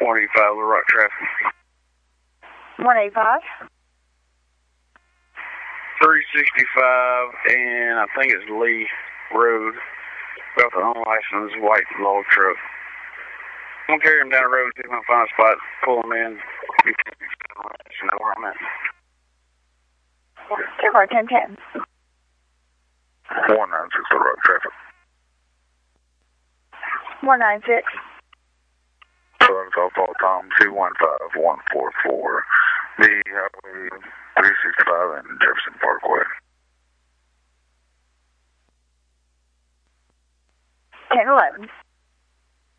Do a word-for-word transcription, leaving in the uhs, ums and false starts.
one eighty-five, Little Rock traffic. one eighty-five. three sixty-five, and I think it's Lee Road. Got the unlicensed white log truck. I'm gonna carry him down the road, see if I can find a spot, pull him in. You know where I'm at. two four ten ten. one nine six, Little Rock traffic. one nine six. Sorry, I'll call Tom two one five one four four. The Highway three sixty-five and Jefferson Parkway. ten eleven.